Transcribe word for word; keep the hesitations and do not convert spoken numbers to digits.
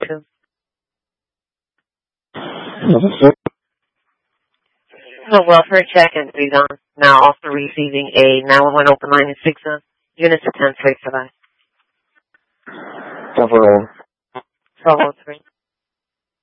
two. So welfare check and be done. Now also receiving a nine one one open line in six uh, units of ten three for that. Several. twelve oh three.